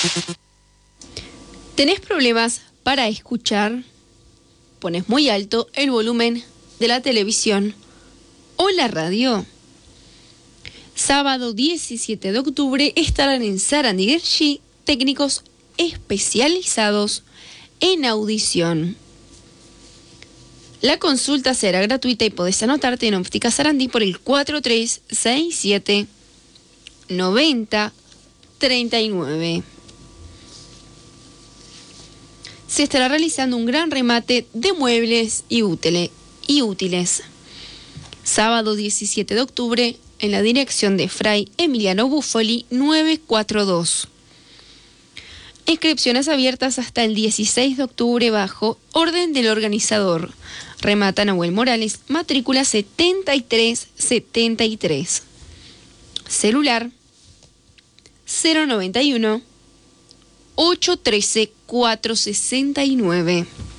¿Tenés problemas para escuchar? ¿Pones muy alto el volumen de la televisión o la radio? Sábado 17 de octubre estarán en Sarandí Guerci técnicos especializados en audición. La consulta será gratuita y podés anotarte en Óptica Sarandí por el 4367 9039. Se estará realizando un gran remate de muebles y útiles. Sábado 17 de octubre en la dirección de Fray Emiliano Buffoli 942. Inscripciones abiertas hasta el 16 de octubre bajo orden del organizador. Remata Nahuel Morales, matrícula 7373. Celular 091 813 469.